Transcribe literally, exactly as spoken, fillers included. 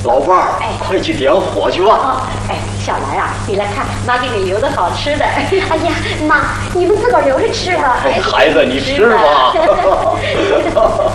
老伴儿，哎，快去点火去吧。 哦，哎，小兰啊，你来看，妈给你留的好吃的。哎呀，妈，你们自个儿留着吃吧。 哎，孩子，你吃吧。